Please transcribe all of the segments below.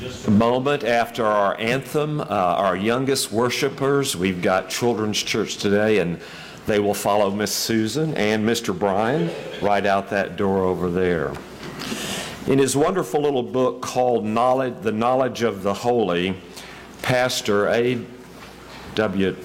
A moment after our anthem, our youngest worshipers, we've got Children's Church today, and they will follow Miss Susan and Mr. Brian right out that door over there. In his wonderful little book called The Knowledge of the Holy, Pastor A.W.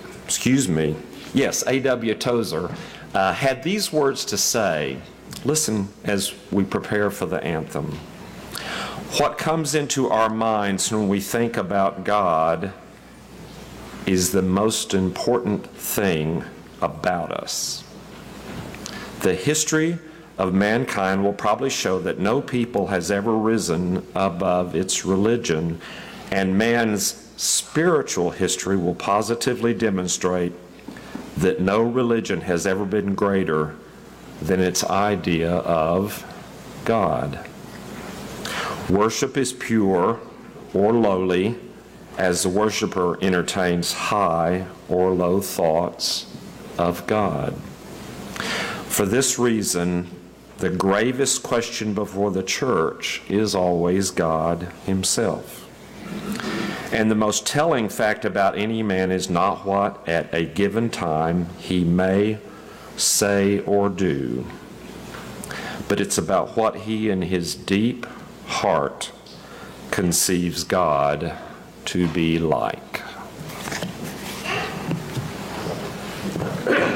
Tozer had these words to say. Listen as we prepare for the anthem. What comes into our minds when we think about God is the most important thing about us. The history of mankind will probably show that no people has ever risen above its religion, and man's spiritual history will positively demonstrate that no religion has ever been greater than its idea of God. Worship is pure or lowly as the worshiper entertains high or low thoughts of God. For this reason, the gravest question before the church is always God Himself. And the most telling fact about any man is not what at a given time he may say or do, but it's about what he in his deep heart conceives God to be like.